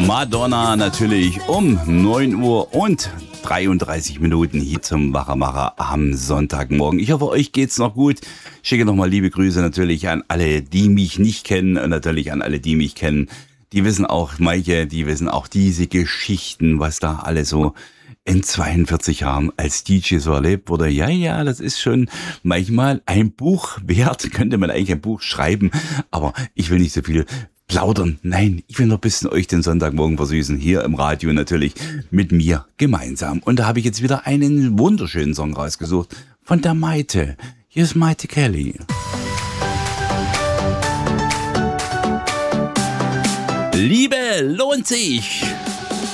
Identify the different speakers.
Speaker 1: Madonna natürlich um 9 Uhr und 33 Minuten hier zum Wachamacher am Sonntagmorgen. Ich hoffe, euch geht's noch gut. Schicke nochmal liebe Grüße natürlich an alle, die mich nicht kennen und natürlich an alle, die mich kennen. Die wissen auch, Maike, die wissen auch diese Geschichten, was da alles so in 42 Jahren als DJ so erlebt wurde. Ja, das ist schon manchmal ein Buch wert. Könnte man eigentlich ein Buch schreiben, aber ich will nicht so viel plaudern. Nein, ich will noch ein bisschen euch den Sonntagmorgen versüßen. Hier im Radio natürlich mit mir gemeinsam. Und da habe ich jetzt wieder einen wunderschönen Song rausgesucht von der Maite. Hier ist Maite Kelly. Liebe lohnt sich.